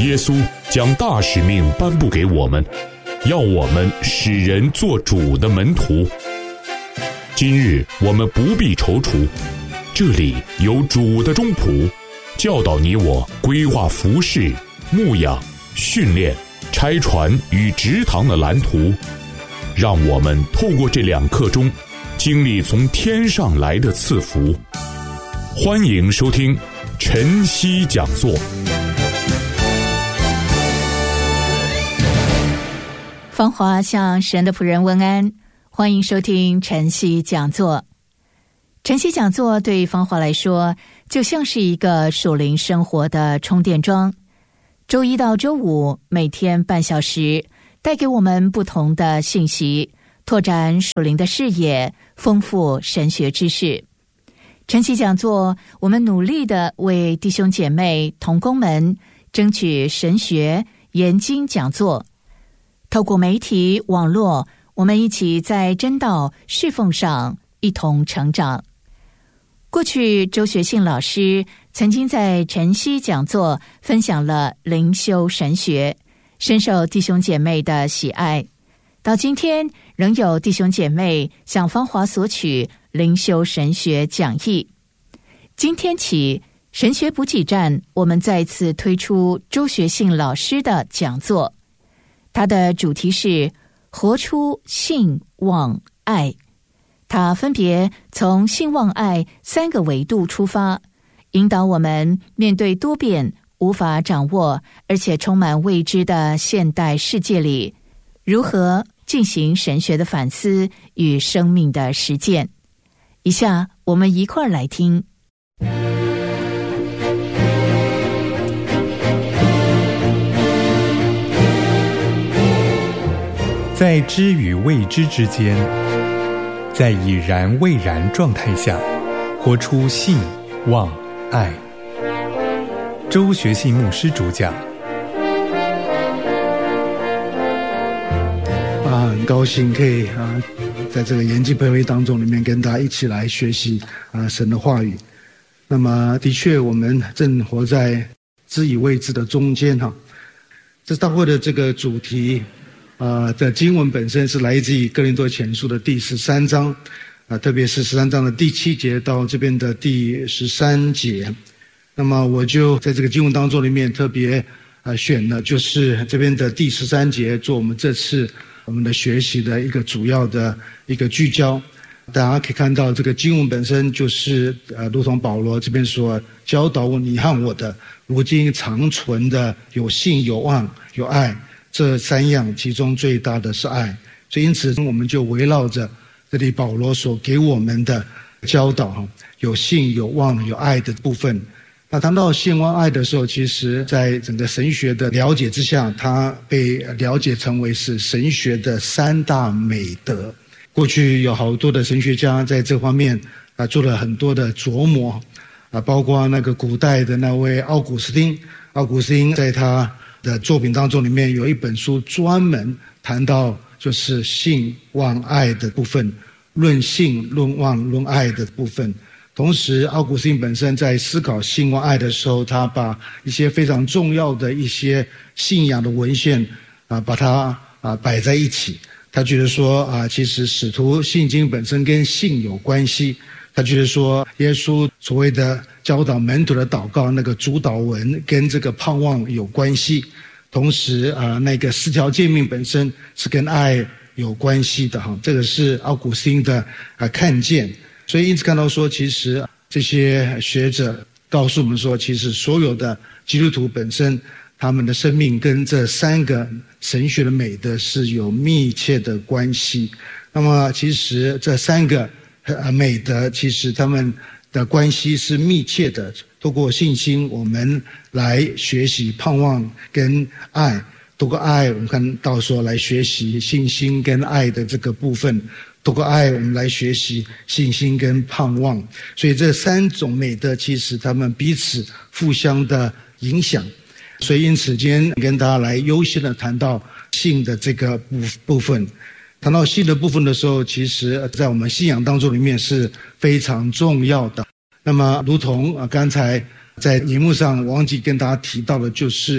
耶稣将大使命颁布给我们，要我们使人做主的门徒。今日我们不必踌躇，这里有主的中仆，教导你我规划服事、牧养、训练、拆船与植堂的蓝图，让我们透过这2课中经历从天上来的赐福。欢迎收听晨曦讲座。 芳华向神的仆人问安，欢迎收听晨曦讲座。晨曦讲座对芳华来说就像是一个属灵生活的充电桩，周一到周五每天半小时，带给我们不同的信息，拓展属灵的视野，丰富神学知识。晨曦讲座，我们努力地为弟兄姐妹同工们争取神学研经讲座，透过媒体网络，我们一起在真道侍奉上一同成长。过去周学信老师曾经在晨曦讲座分享了灵修神学，深受弟兄姐妹的喜爱。到今天仍有弟兄姐妹向芳华索取灵修神学讲义。今天起，神学补给站我们再次推出周学信老师的讲座，它的主题是活出信望爱。它分别从信望爱3个维度出发，引导我们面对多变、无法掌握而且充满未知的现代世界里，如何进行神学的反思与生命的实践。以下我们一块儿来听。 在知与未知之间，在已然未然状态下，活出信望爱。周学信牧师主讲。 很高兴可以在这个研经培会当中里面跟大家一起来学习神的话语。那么的确我们正活在知与未知的中间这大会的这个主题的经文本身是来自于哥林多前书的第13章特别是13章的第7节到这边的第13节。那么我就在这个经文当中里面特别选了就是这边的第13节做我们这次我们的学习的一个主要的一个聚焦。大家可以看到这个经文本身就是如同保罗这边所教导你和我的，如今长存的有信有望有爱，这3样其中最大的是爱。所以因此我们就围绕着这里保罗所给我们的教导有信有望有爱的部分。那谈到信望爱的时候，其实在整个神学的了解之下，它被了解成为是神学的3大美德。过去有好多的神学家在这方面做了很多的琢磨包括那个古代的那位奥古斯丁在他的作品当中里面有一本书专门谈到就是信望爱的部分，论信论望论爱的部分。同时奥古斯丁本身在思考信望爱的时候，他把一些非常重要的一些信仰的文献把它摆在一起。他觉得说其实使徒信经本身跟信有关系。他觉得说耶稣所谓的教导门徒的祷告那个主导文跟这个盼望有关系。同时那个4条诫命本身是跟爱有关系的这个是奥古斯丁的看见。所以因此看到说其实这些学者告诉我们说，其实所有的基督徒本身他们的生命跟这3个神学的美德是有密切的关系。那么其实这3个美德其实他们的关系是密切的，透过信心我们来学习盼望跟爱，透过爱我们看到说来学习信心跟爱的这个部分，透过爱我们来学习信心跟盼望。所以这3种美德其实他们彼此互相的影响。所以因此今天跟大家来优先的谈到信的这个部分。谈到信的部分的时候，其实在我们信仰当中里面是非常重要的。那么如同刚才在荧幕上忘记跟大家提到的，就是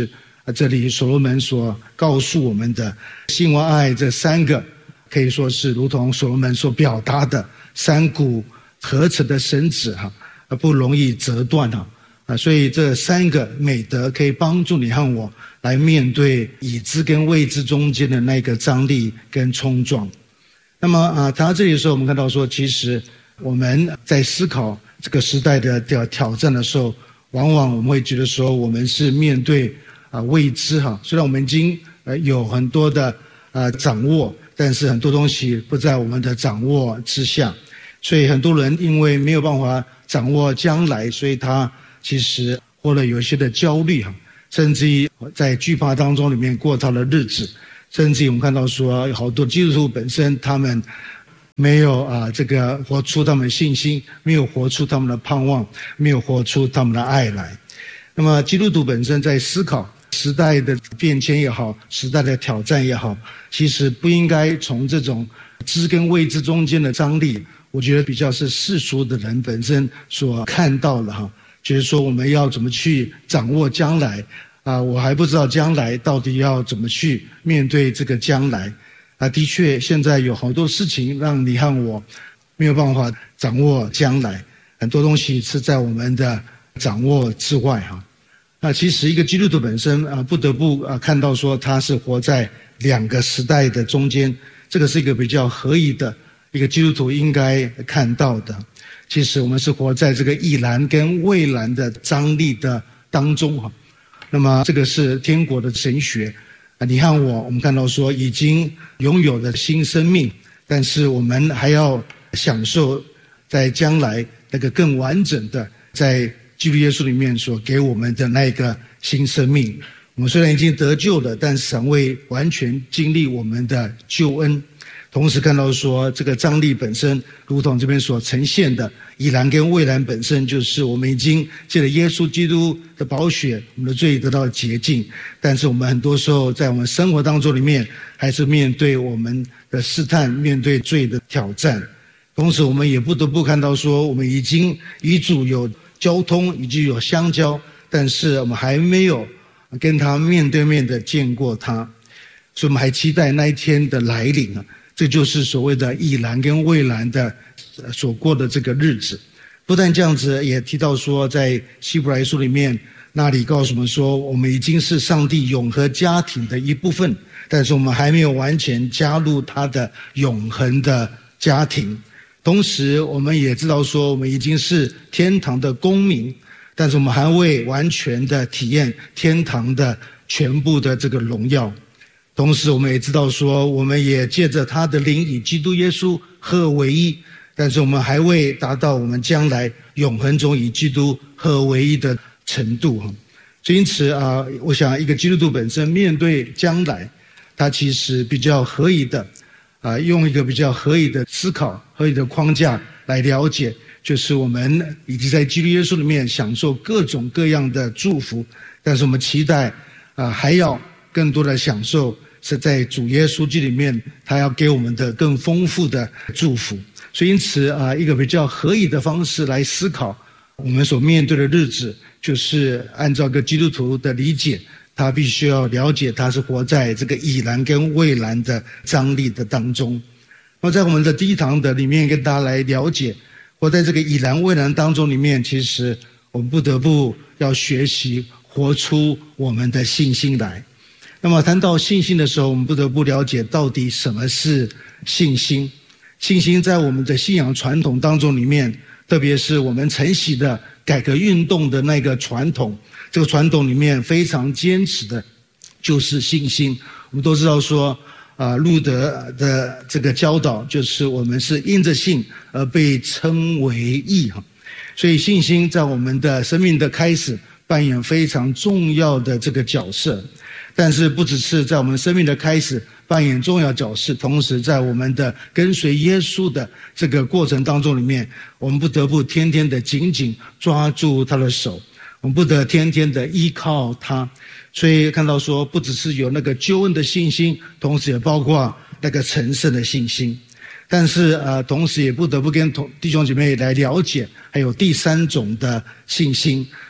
这里所罗门所告诉我们的信望爱这三个，可以说是如同所罗门所表达的三股合成的绳子不容易折断所以这三个美德可以帮助你和我来面对已知跟未知中间的那个张力跟冲撞。那么谈到这里的时候，我们看到说，其实我们在思考这个时代的挑战的时候，往往我们会觉得说，我们是面对未知虽然我们已经有很多的掌握，但是很多东西不在我们的掌握之下，所以很多人因为没有办法掌握将来，所以他其实或者有一些的焦虑甚至于在惧怕当中里面过他的日子，甚至于我们看到说，有好多基督徒本身他们没有这个活出他们的信心，没有活出他们的盼望，没有活出他们的爱来。那么基督徒本身在思考时代的变迁也好，时代的挑战也好，其实不应该从这种知跟未知中间的张力，我觉得比较是世俗的人本身所看到的就是说我们要怎么去掌握将来我还不知道将来到底要怎么去面对这个将来的确现在有好多事情让你和我没有办法掌握将来，很多东西是在我们的掌握之外那其实一个基督徒本身不得不看到说他是活在两个时代的中间，这个是一个比较合宜的一个基督徒应该看到的。其实我们是活在这个已然跟未然的张力的当中那么这个是天国的神学你和我们看到说已经拥有了新生命，但是我们还要享受在将来那个更完整的在基督耶稣里面所给我们的那个新生命。我们虽然已经得救了，但是尚未完全经历我们的救恩。同时看到说这个张力本身如同这边所呈现的已然跟未然本身，就是我们已经借了耶稣基督的宝血，我们的罪得到洁净，但是我们很多时候在我们生活当中里面还是面对我们的试探，面对罪的挑战。同时我们也不得不看到说我们已经与主有交通，以及有相交，但是我们还没有跟他面对面的见过他，所以我们还期待那一天的来临这就是所谓的已然跟未然的所过的这个日子。不但这样子，也提到说在希伯来书里面那里告诉我们说，我们已经是上帝永恒家庭的一部分，但是我们还没有完全加入他的永恒的家庭。同时我们也知道说我们已经是天堂的公民，但是我们还未完全的体验天堂的全部的这个荣耀。同时我们也知道说我们也借着他的灵与基督耶稣合而为一，但是我们还未达到我们将来永恒中与基督合而为一的程度所以因此我想一个基督徒本身面对将来，他其实比较合宜的用一个比较合宜的思考、合宜的框架来了解，就是我们已经在基督耶稣里面享受各种各样的祝福，但是我们期待还要更多的享受是在主耶稣基督里面他要给我们的更丰富的祝福。所以因此一个比较合宜的方式来思考我们所面对的日子，就是按照一个基督徒的理解，他必须要了解他是活在这个已然跟未然的张力的当中。那在我们的第一堂的里面跟大家来了解，活在这个已然未然当中里面，其实我们不得不要学习活出我们的信心来。那么谈到信心的时候，我们不得不了解到底什么是信心。信心在我们的信仰传统当中里面，特别是我们承袭的改革运动的那个传统，这个传统里面非常坚持的就是信心。我们都知道说路德的这个教导就是我们是因着信而被称为义所以信心在我们的生命的开始扮演非常重要的这个角色。但是不只是在我们生命的开始扮演重要角色，同时在我们的跟随耶稣的这个过程当中里面，我们不得不天天的紧紧抓住他的手，我们不得天天的依靠他。所以看到说不只是有那个救恩的信心，同时也包括那个成圣的信心。但是同时也不得不跟弟兄姐妹来了解还有第三种的信心，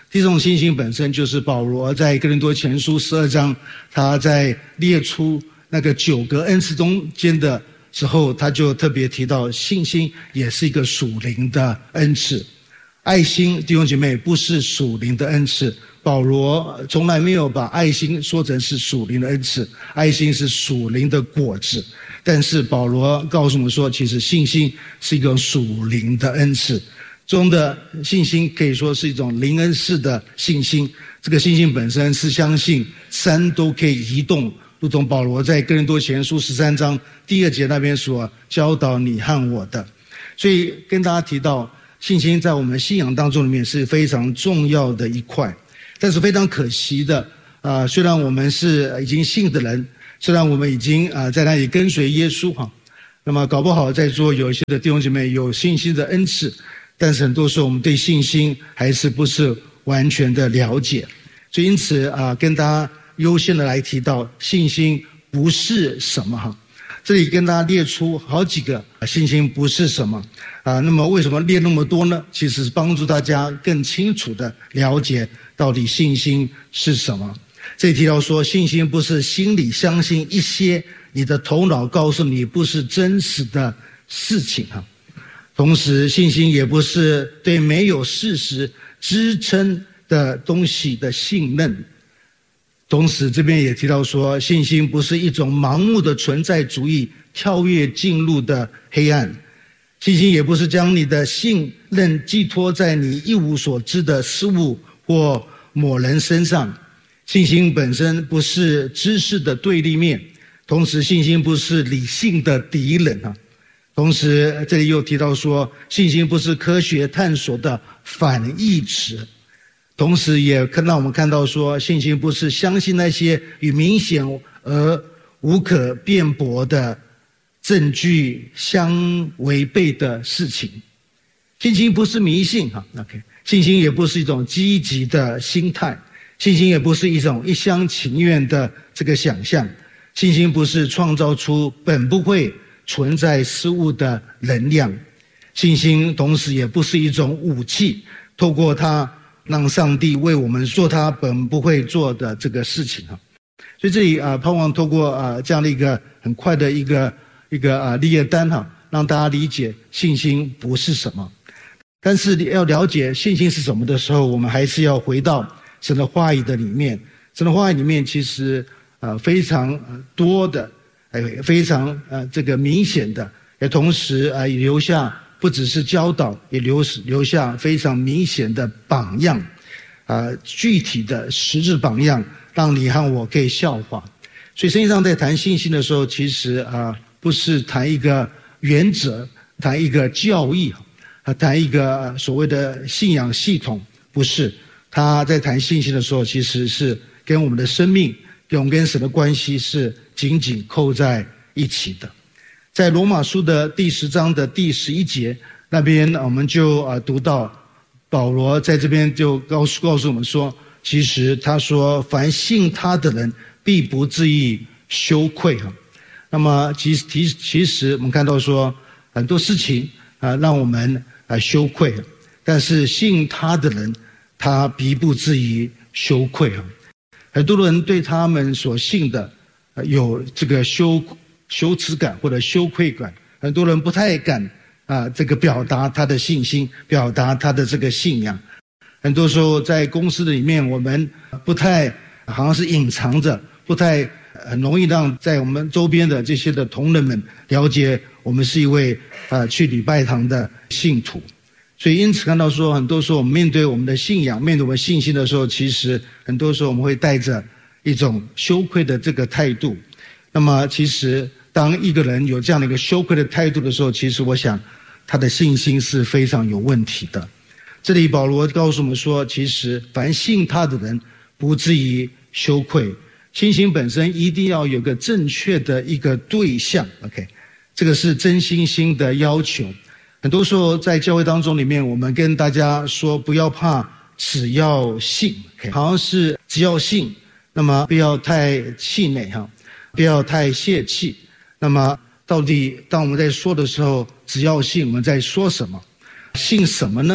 这种信心本身就是保罗在哥林多前书12章，他在列出那个9个恩赐中间的时候，他就特别提到信心也是一个属灵的恩赐。爱心，弟兄姐妹，不是属灵的恩赐，保罗从来没有把爱心说成是属灵的恩赐，爱心是属灵的果子。但是保罗告诉我们说，其实信心是一个属灵的恩赐中的信心，可以说是一种灵恩式的信心。这个信心本身是相信山都可以移动，如同保罗在哥林多前书13章第2节那边所教导你和我的。所以跟大家提到，信心在我们信仰当中里面是非常重要的一块。但是非常可惜的，虽然我们是已经信的人，虽然我们已经在那里跟随耶稣哈，那么搞不好在座有一些的弟兄姐妹有信心的恩赐，但是很多时候我们对信心还是不是完全的了解。所以因此跟大家优先的来提到信心不是什么哈。这里跟大家列出好几个信心不是什么那么为什么列那么多呢？其实是帮助大家更清楚的了解到底信心是什么。这里提到说，信心不是心里相信一些你的头脑告诉你不是真实的事情同时信心也不是对没有事实支撑的东西的信任。同时这边也提到说，信心不是一种盲目的存在主义跳跃进入的黑暗，信心也不是将你的信任寄托在你一无所知的事物或某人身上。信心本身不是知识的对立面，同时信心不是理性的敌人同时这里又提到说，信心不是科学探索的反义词。同时也让我们看到说，信心不是相信那些与明显而无可辩驳的证据相违背的事情。信心不是迷信信心也不是一种积极的心态，信心也不是一种一厢情愿的这个想象，信心不是创造出本不会存在事物的能量，信心同时也不是一种武器，透过它让上帝为我们做他本不会做的这个事情所以这里盼望透过这样的一个很快的一个列单让大家理解信心不是什么。但是要了解信心是什么的时候，我们还是要回到神的话语的里面。神的话语里面其实非常多的非常这个明显的，也同时也留下不只是教导，也留下非常明显的榜样具体的实质榜样，让你和我可以效法。所以圣经上在谈信心的时候，其实不是谈一个原则，谈一个教义谈一个所谓的信仰系统，不是。他在谈信心的时候，其实是跟我们的生命，跟我们跟神的关系是紧紧扣在一起的。在罗马书的第10章的第11节那边，我们就读到保罗在这边就告诉我们说，其实他说凡信他的人必不至于羞愧那么其实我们看到说很多事情让我们羞愧，但是信他的人他必不至于羞愧很多人对他们所信的有这个羞耻感或者羞愧感，很多人不太敢这个表达他的信心，表达他的这个信仰。很多时候在公司里面，我们不太好像是隐藏着，不太很容易让在我们周边的这些的同仁们了解我们是一位去礼拜堂的信徒。所以因此看到说，很多时候我们面对我们的信仰，面对我们信心的时候，其实很多时候我们会带着一种羞愧的这个态度。那么其实当一个人有这样的一个羞愧的态度的时候，其实我想他的信心是非常有问题的。这里保罗告诉我们说，其实凡信他的人不至于羞愧，信心本身一定要有个正确的一个对象 OK， 这个是真心的要求。很多时候在教会当中里面，我们跟大家说不要怕，只要信 OK， 好像是只要信，那么不要太气馁不要太泄气。那么到底当我们在说的时候，只要信，我们在说什么？信什么呢？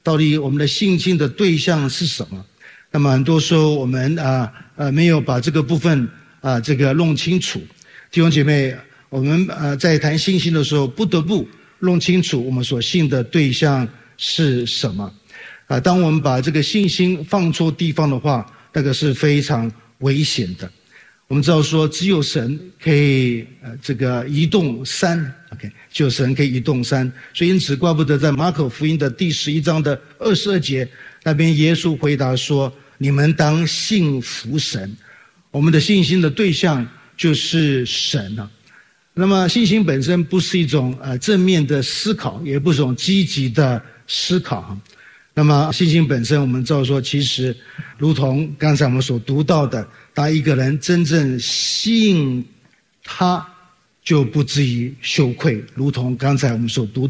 到底我们的信心的对象是什么？那么很多时候我们没有把这个部分弄清楚。弟兄姐妹，我们在谈信心的时候，不得不弄清楚我们所信的对象是什么。当我们把这个信心放错地方的话，那个是非常危险的。我们知道说，只有神可以移动山 ，OK， 只有神可以移动山。所以因此，怪不得在马可福音的第11章的22节那边，耶稣回答说：“你们当信服神。”我们的信心的对象就是神啊。那么信心本身不是一种正面的思考，也不是一种积极的思考。那么信心本身，我们知道说，其实如同刚才我们所读到的，当一个人真正信他，就不至于羞愧，如同刚才我们所读